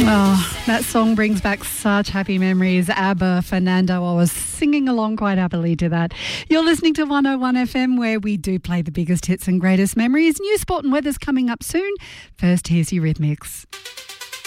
Oh, that song brings back such happy memories. ABBA, Fernando, I was singing along quite happily to that. You're listening to 101 FM, where we do play the biggest hits and greatest memories. New sport and weather's coming up soon. First, here's Eurythmics.